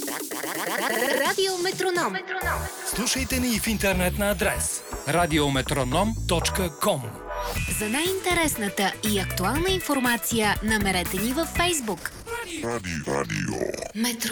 Радио Метроном. Слушайте ни и в интернет на адрес radiometronom.com. За най-интересната и актуална информация намерете ни във Фейсбук. Радио. Метро.